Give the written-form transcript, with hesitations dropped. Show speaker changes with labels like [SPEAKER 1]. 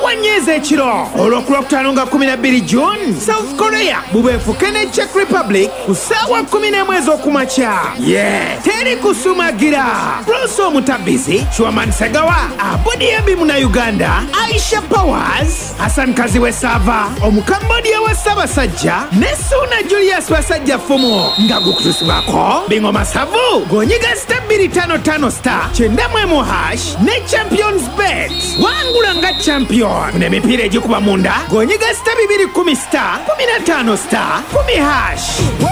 [SPEAKER 1] sawa nyeze ekiro olw'okulwakutaano nga 12 June South Korea bubeefuke ne Czech Republic ku ssaawa 11 ez'okumakya. Teri kusumagira. Bruce Omutabizi, Chwaman Segawa, Abudi Ebi muna Uganda, Aisha Powers, Hassan Kaziwe Sava, Omukambodia wa Ssaabasajja ne Suna Julius Basajja Fumu nga gukutusibako Bingo Masavu gonyiga star 255 star 91# ne Champions Bet wangula nga champion n'emipiira egikuba munda gonyiga star 210 star 15 star 10#.